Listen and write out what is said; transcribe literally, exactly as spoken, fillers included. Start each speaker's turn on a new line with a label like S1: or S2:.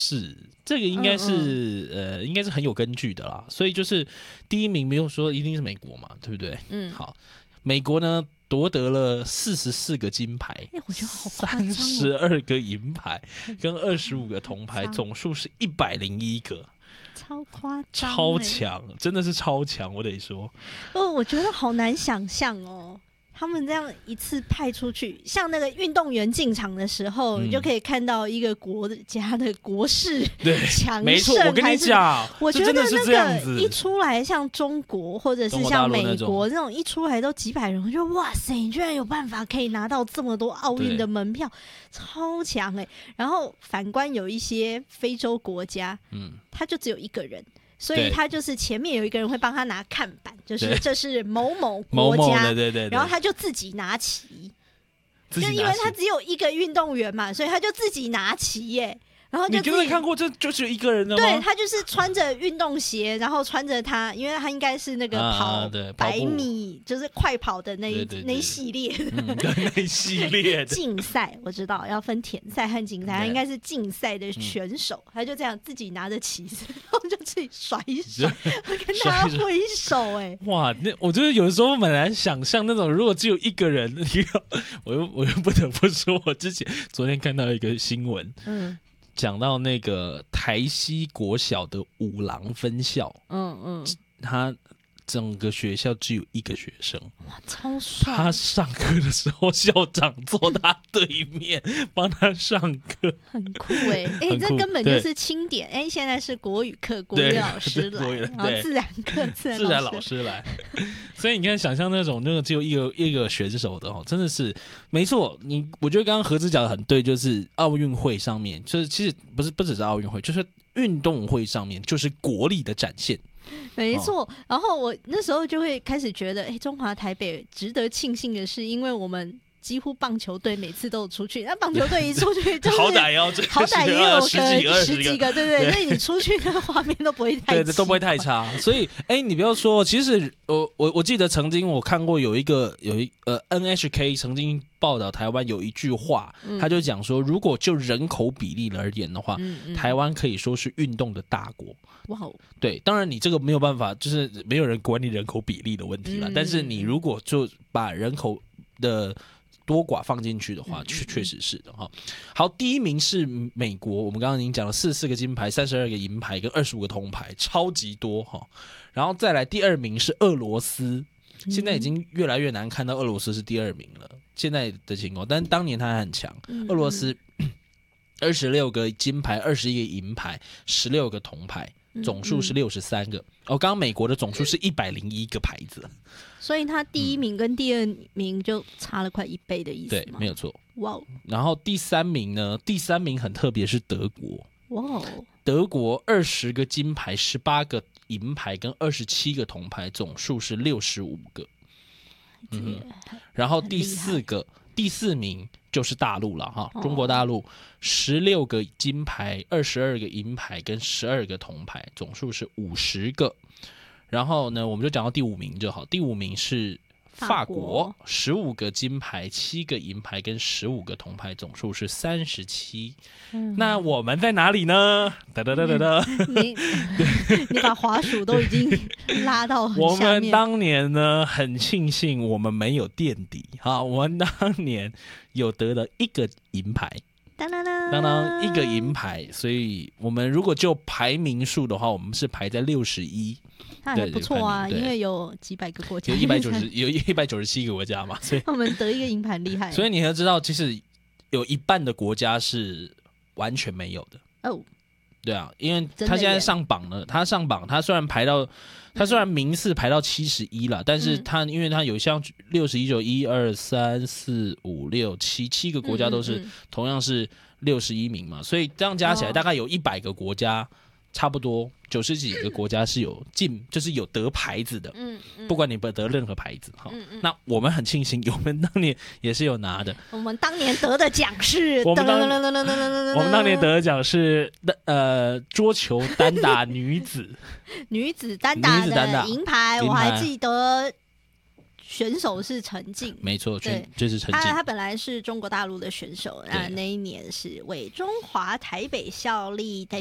S1: 是，这个应该是、嗯嗯、呃，应该是很有根据的啦。所以就是第一名没有说一定是美国嘛，对不对？嗯，好，美国呢夺得了四十四个金牌，
S2: 哎，我觉得好夸张哦，
S1: 三十二个银牌跟二十五个铜牌，总数是一百零一个。
S2: 超夸张、欸，
S1: 超强，真的是超强，我得说。
S2: 哦，我觉得好难想象哦。他们这样一次派出去，像那个运动员进场的时候，嗯、你就可以看到一个国家的国势强盛。
S1: 没错，我跟你讲，
S2: 我觉得那个一出来，像中国或者是像美国那种一出来都几百人，我就哇塞，你居然有办法可以拿到这么多奥运的门票，超强哎、欸！然后反观有一些非洲国家，嗯，他就只有一个人。所以他就是前面有一个人会帮他拿看板，就是这是某某国家，
S1: 某某的对对对，
S2: 然后他就自己拿旗，就因为他只有一个运动员嘛，所以他就自己拿旗耶。然后就
S1: 你真的看过这就是一个人的吗？
S2: 对，他就是穿着运动鞋，然后穿着他，因为他应该是那个跑百米，啊、就是快跑的那一对对对那一系列的、
S1: 嗯、那一系列
S2: 竞赛，我知道要分田赛和竞赛，他应该是竞赛的选手，嗯、他就这样自己拿着旗子，然后就自己甩一甩，跟大家挥手、欸，哎，
S1: 哇，那我觉得有时候蛮难想象那种，如果只有一个人，我又我又不得不说，我之前昨天看到一个新闻，嗯。讲到那个台西国小的五郎分校，嗯嗯，他整个学校只有一个学生，
S2: 哇，超帅！
S1: 他上课的时候，校长坐他对面帮他上课，
S2: 很酷哎、欸！哎、欸，这根本就是钦点哎、欸！现在是国语课，国语老师来，然后自然课自然
S1: 自然老师来，所以你看，想象那种那个只有一个一个选手的哦，真的是没错。你我觉得刚刚何子讲的很对，就是奥运会上面，就是其实不是不只是奥运会，就是运动会上面，就是国力的展现。
S2: 没错，然后我那时候就会开始觉得，哎，中华台北值得庆幸的是，因为我们几乎棒球队每次都有出去，那棒球队一出去就是
S1: 好歹要
S2: 好歹也有个
S1: 十几个
S2: 十几个，对不对？所以你出去那个画面都不会太
S1: 对，都不会太差。所以，哎，你不要说，其实我我我记得曾经我看过有一个有一呃 N H K 曾经报道台湾有一句话，嗯、他就讲说，如果就人口比例而言的话，嗯嗯、台湾可以说是运动的大国。哇哦！对，当然你这个没有办法，就是没有人管理人口比例的问题啦。嗯、但是你如果就把人口的多寡放进去的话，确确实是的哈。好，第一名是美国，我们刚刚已经讲了四十四个金牌、三十二个银牌跟二十五个铜牌，超级多哈。然后再来第二名是俄罗斯，现在已经越来越难看到俄罗斯是第二名了，现在的情况，但当年他还很强。俄罗斯二十六个金牌、二十一个银牌、十六个铜牌。总数是六十三个，哦，刚刚美国的总数是一百零一个牌子，
S2: 所以他第一名跟第二名就差了快一倍的意思吗？
S1: 对，没有错。
S2: 哇、wow
S1: 然后第三名呢？第三名很特别，是德国。
S2: 哇、wow
S1: 德国二十个金牌、十八个银牌跟二十七个铜牌，总数是六十五个。嗯，然后第四个。第四名就是大陆了哈，中国大陆十六个金牌、二十二个银牌跟十二个铜牌，总数是五十个。然后呢，我们就讲到第五名就好。第五名是法国，十五个金牌、七个银牌跟十五个铜牌，总数是三十七。那我们在哪里呢？哒哒哒哒哒！
S2: 你你把滑鼠都已经拉到很下面。
S1: 我们当年呢，很庆幸我们没有垫底哈，我们当年有得了一个银牌。
S2: 当当当，
S1: 当当一个银牌，所以我们如果就排名数的话，我们是排在六十一。
S2: 那还不错啊，因为有几百个国家，
S1: 有一百九十，有一百九十七个国家嘛，所以
S2: 我们得一个银牌厉害。
S1: 所以你要知道，其实有一半的国家是完全没有的哦。对啊，因为他现在上榜了，他上榜，他虽然排到，他虽然名次排到七十一了，但是他因为他有像六十一就一二三四五六七七个国家都是嗯嗯嗯同样是六十一名嘛，所以这样加起来大概有一百个国家。差不多九十几个国家是有进，就是有得牌子的，嗯嗯、不管你不得任何牌子哈。嗯嗯、那我们很庆幸，我们当年也是有拿的。
S2: 我们当年得的奖是，
S1: 我们当我们当年得的奖是呃桌球单打女子
S2: 女子单打的银牌，我还记得选手是陈静，
S1: 没错，对，就是陈静。
S2: 他他本来是中国大陆的选手，那那一年是为中华台北效力。